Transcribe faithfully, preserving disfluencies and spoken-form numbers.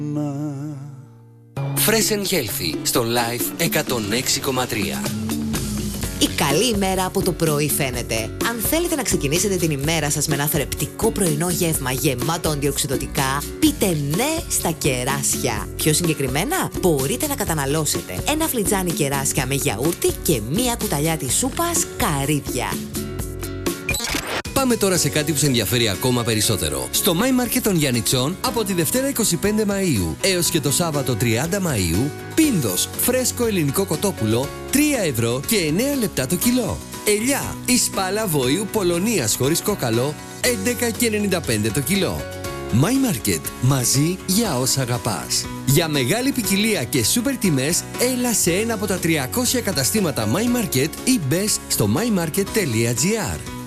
Fresh and Healthy στο Live εκατόν έξι κόμμα τρία. Η καλή ημέρα από το πρωί φαίνεται. Αν θέλετε να ξεκινήσετε την ημέρα σας με ένα θρεπτικό πρωινό γεύμα γεμάτο αντιοξυδωτικά, πείτε ναι στα κεράσια. Πιο συγκεκριμένα, μπορείτε να καταναλώσετε ένα φλιτζάνι κεράσια με γιαούρτι και μία κουταλιά της σούπας καρύδια. Πάμε τώρα σε κάτι που σε ενδιαφέρει ακόμα περισσότερο. Στο My Market των Γιαννιτσών από τη Δευτέρα είκοσι πέντε Μαΐου έως και το Σάββατο τριάντα Μαΐου, πίνδος φρέσκο ελληνικό κοτόπουλο τρία ευρώ και εννέα λεπτά το κιλό. Ελιά ή σπάλα βοήου Πολωνίας χωρίς κόκαλο έντεκα και ενενήντα πέντε το κιλό. My Market, μαζί για όσα αγαπάς. Για μεγάλη ποικιλία και σούπερ τιμές, έλα σε ένα από τα τριακόσια καταστήματα My Market ή μπες στο my market τελεία gr.